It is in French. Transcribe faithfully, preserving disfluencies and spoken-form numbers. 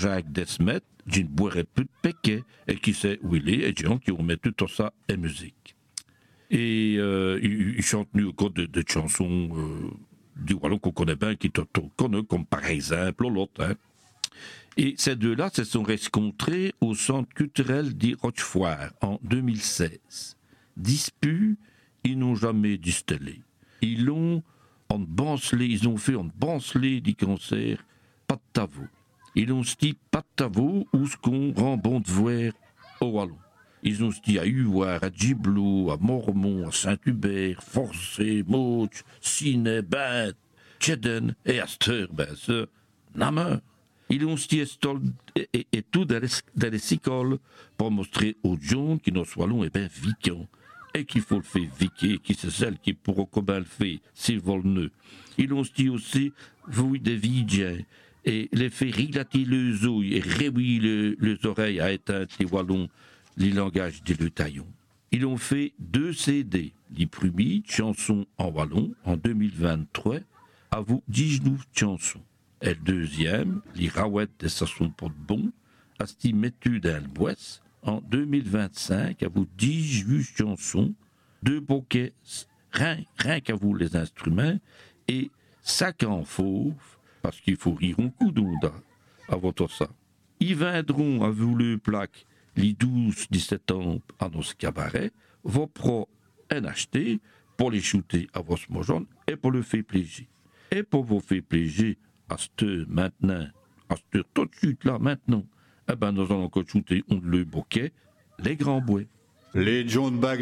Jacques Desmet, qui ne boirait plus de péquet, et qui sait où il est, et gens qui remet tout ça en musique. Et euh, il, il chante nu encore de, de chansons euh, du wallon qu'on connaît bien, qui te connaît, comme par exemple l'autre. Hein. Et ces deux-là se sont rencontrés au Centre culturel de Rochefort en deux mille seize. Disput, ils n'ont jamais distillé. Ils l'ont en bancelé, ils ont fait en bancelé du concert, pas de tavo. Ils ont dit pas de tavo, où ce qu'on rend bon de voir au wallon. Ils ont dit à Huard, à Gibloux, à Mormont, à Saint-Hubert, Forcé, Mauch, Ciné, Bête, Tcheden, et Aster, ben ce, Nameur. Ils ont dit et, et, et tout dans les, dans les écoles pour montrer aux gens que nos wallons est bien viquants. Et qu'il faut le faire viquer, qui c'est celle qui pourra comment le faire, s'ils veulent nœud. Ils ont dit aussi, vous des vidjiens, et les faire rilater les ouilles et réouiller les oreilles à éteindre les wallons, les langages des taillons. Ils ont fait deux C D, les premiers chansons en wallon, en deux mille vingt-trois, à vous dix-neuf chansons. Et le deuxième, les rawettes de Sasson Pot-Bon, à ce qui mettu dans le bois, en deux mille vingt-cinq, à vous dix-huit chansons, deux bouquets, rien, rien qu'à vous les instruments, et sac en fauve, parce qu'il faut rire un coup d'onda à votre ça. Ils viendront à vous le plaque les douze dix-sept ans à nos cabarets, vos pros en acheter pour les shooter à vos mojones et pour le faire plaisir. Et pour vous faire plaisir, à cette maintenant, à cette tout de suite là, maintenant, eh ben nous allons encore shooter on le bouquet, les grands bouets. Les John Bag